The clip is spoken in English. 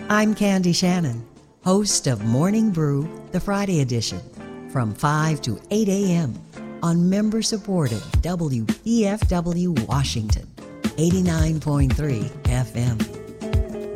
I'm Candy Shannon, host of Morning Brew, the Friday edition, from 5 to 8 a.m. on member-supported WEFW Washington, 89.3 FM.